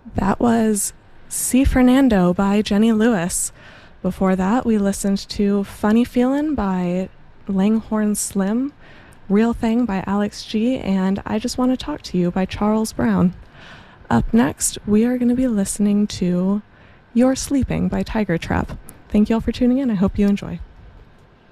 That was See Fernando by Jenny Lewis. Before that, we listened to Funny Feelin' by Langhorne Slim, Real Thing by Alex G, and I Just Want to Talk to You by Charles Brown. Up next, we are going to be listening to You're Sleeping by Tiger Trap. Thank you all for tuning in. I hope you enjoy.